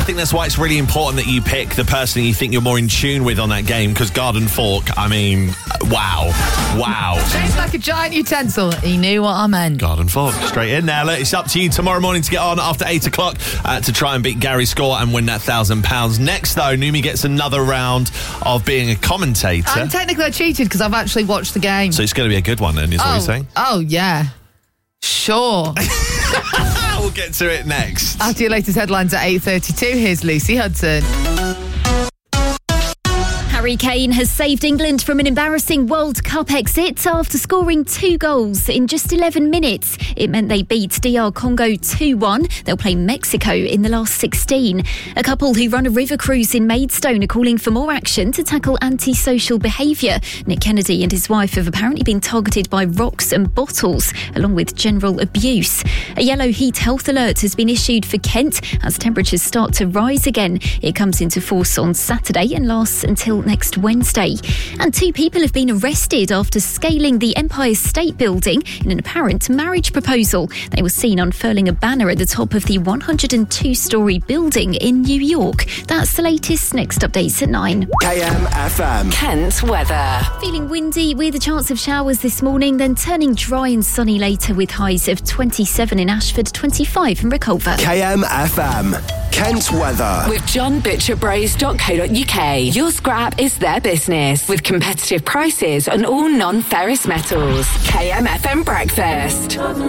think that's why it's really important that you pick the person you think you're more in tune with on that game, because Garden Fork, I mean, wow. Shaped like a giant utensil. He knew what I meant. Garden Fork, straight in now. Look, it's up to you tomorrow morning to get on after 8 o'clock to try and beat Gary's score and win that £1,000. Next, though, Numi gets another round of being a commentator. I'm technically cheated because I've actually watched the game. So it's going to be a good one then, is what you're saying? Oh, yeah. Sure. We'll get to it next. After your latest headlines at 8:32, here's Lucy Hudson. Harry Kane has saved England from an embarrassing World Cup exit after scoring 2 goals in just 11 minutes. It meant they beat DR Congo 2-1. They'll play Mexico in the last 16. A couple who run a river cruise in Maidstone are calling for more action to tackle antisocial behaviour. Nick Kennedy and his wife have apparently been targeted by rocks and bottles, along with general abuse. A yellow heat health alert has been issued for Kent as temperatures start to rise again. It comes into force on Saturday and lasts until next Wednesday. And 2 people have been arrested after scaling the Empire State Building in an apparent marriage proposal. They were seen unfurling a banner at the top of the 102-storey building in New York. That's the latest. Next updates at 9. KMFM. Kent weather. Feeling windy with a chance of showers this morning, then turning dry and sunny later with highs of 27 in Ashford, 25 in Reculver. KMFM. Kent weather. With johnbutcherbrace.co.uk. Your scrap is their business with competitive prices on all non-ferrous metals. KMFM Breakfast.